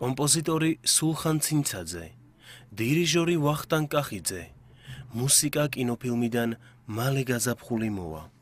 კომპოზიტორი სულხან ცინცაძე, დირიჟორი ვახტანგ კახიძე, მუსიკა კინოფილმიდან მალე გაზაფხული მოვა.